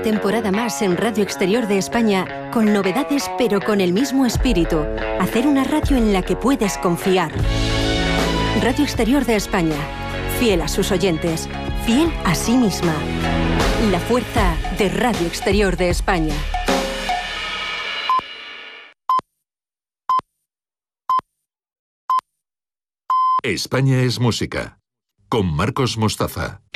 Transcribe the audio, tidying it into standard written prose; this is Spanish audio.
temporada más en Radio Exterior de España, con novedades pero con el mismo espíritu. Hacer una radio en la que puedes confiar. Radio Exterior de España, fiel a sus oyentes, fiel a sí misma. La fuerza de Radio Exterior de España. España es música, con Marcos Mostaza.